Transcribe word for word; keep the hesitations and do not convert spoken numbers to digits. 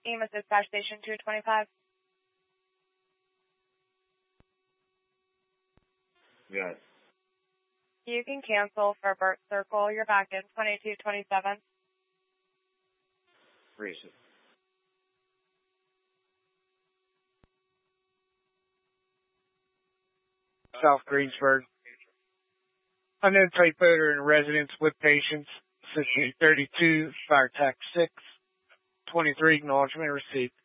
E M S Dispatch Station two twenty-five. Yes. You can cancel for Burt Circle. You're back in twenty-two twenty-seven. Appreciate it. South Greensburg. Unknown type odor in residence with patients. Associate thirty-two, fire tax six, twenty-three, acknowledgement received.